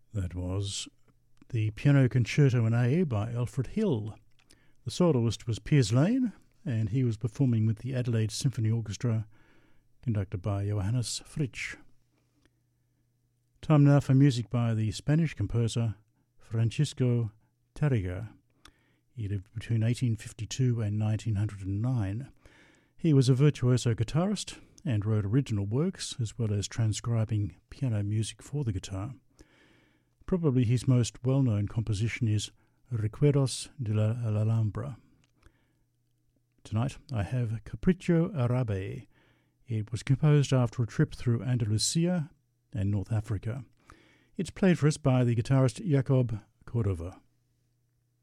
That was the Piano Concerto in A by Alfred Hill. The soloist was Piers Lane, and he was performing with the Adelaide Symphony Orchestra, conducted by Johannes Fritsch. Time now for music by the Spanish composer Francisco Tárrega. He lived between 1852 and 1909. He was a virtuoso guitarist and wrote original works, as well as transcribing piano music for the guitar. Probably his most well-known composition is Recuerdos de la Alhambra. Tonight I have Capriccio Árabe. It was composed after a trip through Andalusia and North Africa. It's played for us by the guitarist Jacob Cordova.